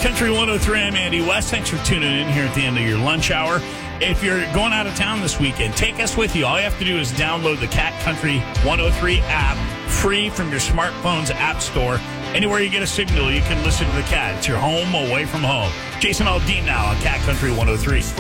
Country 103, I'm Andy West. Thanks for tuning in here at the end of your lunch hour. If you're going out of town this weekend, take us with you. All you have to do is download the Cat Country 103 app, free from your smartphone's app store. Anywhere you get a signal, you can listen to the Cat. It's your home away from home. Jason Aldean now on Cat Country 103.